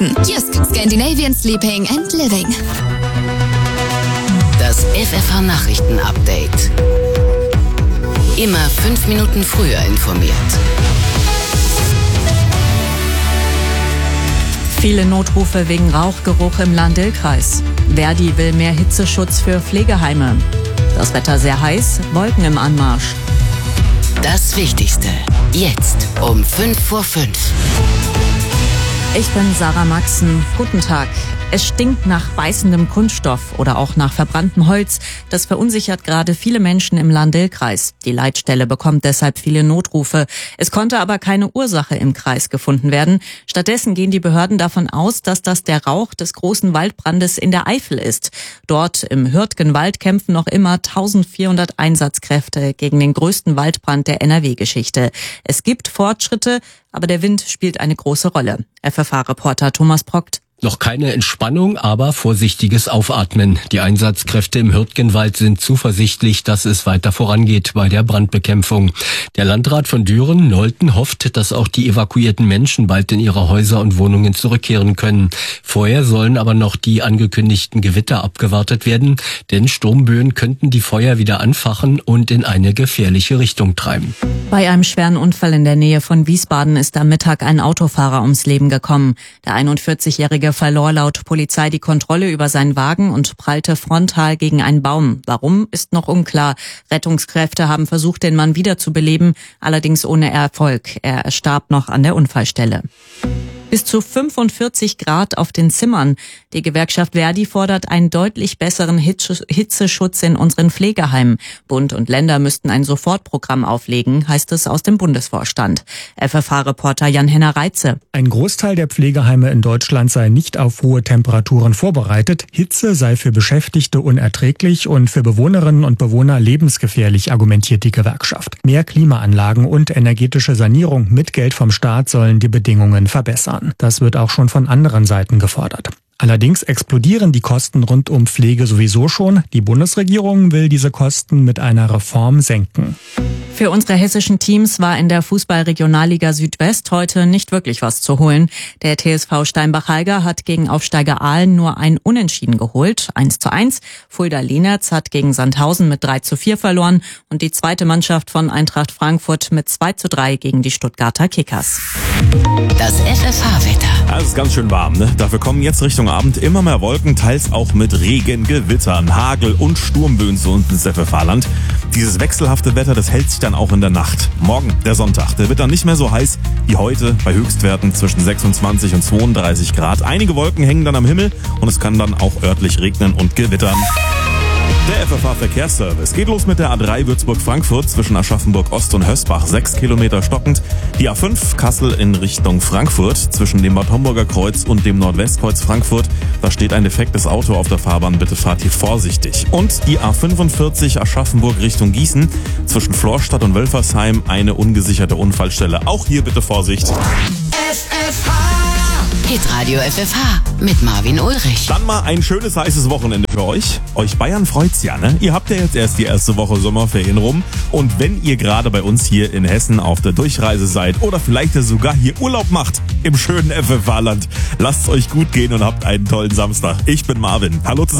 Nachrichten. Just Scandinavian Sleeping and Living. Das FFH-Nachrichten-Update. Immer 5 Minuten früher informiert. Viele Notrufe wegen Rauchgeruch im Lahn-Dill-Kreis. Verdi will mehr Hitzeschutz für Pflegeheime. Das Wetter sehr heiß, Wolken im Anmarsch. Das Wichtigste. Jetzt um 5:05 Ich bin Sarah Maxen. Guten Tag. Es stinkt nach beißendem Kunststoff oder auch nach verbranntem Holz. Das verunsichert gerade viele Menschen im Lahn-Dill-Kreis. Die Leitstelle bekommt deshalb viele Notrufe. Es konnte aber keine Ursache im Kreis gefunden werden. Stattdessen gehen die Behörden davon aus, dass das der Rauch des großen Waldbrandes in der Eifel ist. Dort im Hürtgenwald kämpfen noch immer 1400 Einsatzkräfte gegen den größten Waldbrand der NRW-Geschichte. Es gibt Fortschritte, aber der Wind spielt eine große Rolle. FFH-Reporter Thomas Prockt. Noch keine Entspannung, aber vorsichtiges Aufatmen. Die Einsatzkräfte im Hürtgenwald sind zuversichtlich, dass es weiter vorangeht bei der Brandbekämpfung. Der Landrat von Düren, Nolten, hofft, dass auch die evakuierten Menschen bald in ihre Häuser und Wohnungen zurückkehren können. Vorher sollen aber noch die angekündigten Gewitter abgewartet werden, denn Sturmböen könnten die Feuer wieder anfachen und in eine gefährliche Richtung treiben. Bei einem schweren Unfall in der Nähe von Wiesbaden ist am Mittag ein Autofahrer ums Leben gekommen. Der 41-Jährige verlor laut Polizei die Kontrolle über seinen Wagen und prallte frontal gegen einen Baum. Warum, ist noch unklar. Rettungskräfte haben versucht, den Mann wiederzubeleben, allerdings ohne Erfolg. Er starb noch an der Unfallstelle. Bis zu 45 Grad auf den Zimmern. Die Gewerkschaft Verdi fordert einen deutlich besseren Hitzeschutz in unseren Pflegeheimen. Bund und Länder müssten ein Sofortprogramm auflegen, heißt es aus dem Bundesvorstand. FFH-Reporter Jan-Henner Reitze. Ein Großteil der Pflegeheime in Deutschland sei nicht auf hohe Temperaturen vorbereitet. Hitze sei für Beschäftigte unerträglich und für Bewohnerinnen und Bewohner lebensgefährlich, argumentiert die Gewerkschaft. Mehr Klimaanlagen und energetische Sanierung mit Geld vom Staat sollen die Bedingungen verbessern. Das wird auch schon von anderen Seiten gefordert. Allerdings explodieren die Kosten rund um Pflege sowieso schon. Die Bundesregierung will diese Kosten mit einer Reform senken. Für unsere hessischen Teams war in der Fußball-Regionalliga Südwest heute nicht wirklich was zu holen. Der TSV Steinbach-Halga hat gegen Aufsteiger Aalen nur ein Unentschieden geholt, 1:1. Fulda-Lehnertz hat gegen Sandhausen mit 3:4 verloren und die zweite Mannschaft von Eintracht Frankfurt mit 2:3 gegen die Stuttgarter Kickers. Das FFH-Wetter. Es ist ganz schön warm, ne? Dafür kommen jetzt Richtung Abend immer mehr Wolken, teils auch mit Regen, Gewittern, Hagel und Sturmböen zu uns ins FFH-Land. Dieses wechselhafte Wetter, das hält sich dann auch in der Nacht. Morgen, der Sonntag, der wird dann nicht mehr so heiß wie heute, bei Höchstwerten zwischen 26 und 32 Grad. Einige Wolken hängen dann am Himmel und es kann dann auch örtlich regnen und gewittern. Der FFH-Verkehrsservice geht los mit der A3 Würzburg-Frankfurt zwischen Aschaffenburg-Ost und Hösbach, 6 Kilometer stockend. Die A5 Kassel in Richtung Frankfurt zwischen dem Bad Homburger Kreuz und dem Nordwestkreuz Frankfurt. Da steht ein defektes Auto auf der Fahrbahn, bitte fahrt hier vorsichtig. Und die A45 Aschaffenburg Richtung Gießen zwischen Florstadt und Wölfersheim, eine ungesicherte Unfallstelle. Auch hier bitte Vorsicht. FFH. Hitradio FFH mit Marvin Ulrich. Dann mal ein schönes, heißes Wochenende für euch. Euch Bayern freut's ja, ne? Ihr habt ja jetzt erst die erste Woche Sommerferien rum. Und wenn ihr gerade bei uns hier in Hessen auf der Durchreise seid oder vielleicht sogar hier Urlaub macht im schönen FFH-Land, lasst's euch gut gehen und habt einen tollen Samstag. Ich bin Marvin. Hallo zusammen.